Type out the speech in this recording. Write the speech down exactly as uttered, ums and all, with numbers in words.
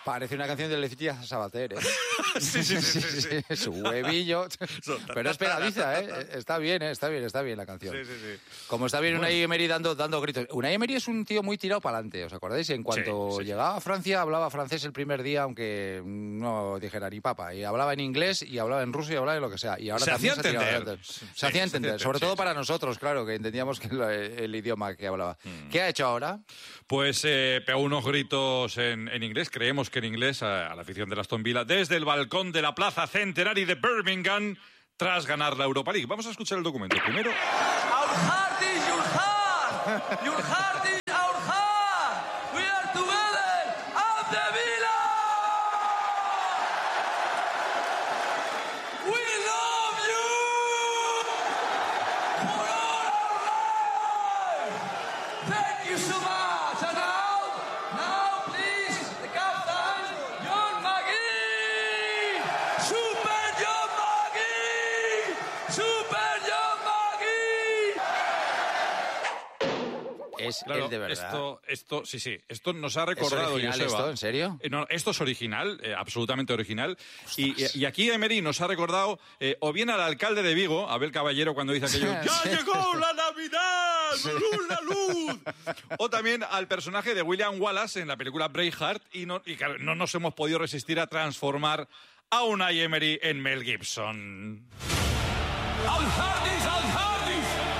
Parece una canción de Leticia Sabater, ¿eh? sí, sí, sí, sí, sí. Su huevillo. Pero es pegadiza, ¿eh? Está bien, ¿eh? Está bien, está bien la canción. Sí, sí, sí. Como está bien Unai Emery dando, dando gritos. Unai Emery es un tío muy tirado para adelante, ¿os acordáis? En cuanto Sí, sí, llegaba a Francia, hablaba francés el primer día, aunque no dijera ni papa. Y hablaba en inglés, y hablaba en ruso, y hablaba en lo que sea. Y ahora se también hacía se ha tirado entender. adelante. Sí, Se hacía se hacía entender, entender, sobre sí, todo sí. para nosotros, claro, que entendíamos que el, el idioma que hablaba. Mm. ¿Qué ha hecho ahora? Pues eh, pegó unos gritos en, en inglés, creemos que en inglés, a, a la afición de la Aston Villa, desde el balcón de la Plaza Centenary de Birmingham, tras ganar la Europa League. Vamos a escuchar el documento. Primero... Our heart is your heart. Your heart is our heart. We are together. Up the Villa. We love you. For all our life. Thank you so much. And now, now please, the captain, John McGee. Super John McGee. Super John McGee. Es Claro, el de verdad. Esto, esto, sí, sí, esto nos ha recordado, ¿Es original Joseba. esto? ¿En serio? Eh, no, esto es original, eh, absolutamente original. Y, y, y aquí Emery nos ha recordado eh, o bien al alcalde de Vigo, Abel Caballero, cuando dice aquello, ¡ya llegó la Navidad! ¡Luz, la luz! O también al personaje de William Wallace en la película Braveheart, y no, y claro, no nos hemos podido resistir a transformar a Unai Emery en Mel Gibson. Al Hardys, al Hardys.